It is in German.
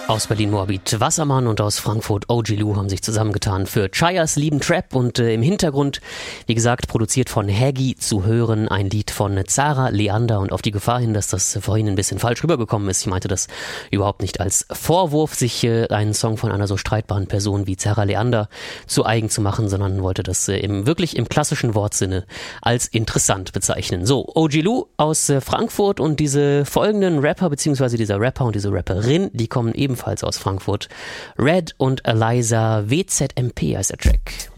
Aus Berlin Moabit Wassermann und aus Frankfurt OG Lou haben sich zusammengetan für Chayas lieben Trap und im Hintergrund, wie gesagt, produziert von Haggy zu hören, ein Lied von Zara Leander und auf die Gefahr hin, dass das vorhin ein bisschen falsch rübergekommen ist. Ich meinte das überhaupt nicht als Vorwurf, sich einen Song von einer so streitbaren Person wie Zara Leander zu eigen zu machen, sondern wollte das wirklich im klassischen Wortsinne als interessant bezeichnen. So, OG Lou aus Frankfurt und diese folgenden Rapper, beziehungsweise dieser Rapper und diese Rapperin, die kommen ebenfalls aus Frankfurt. Red und Eliza WZMP heißt der Track.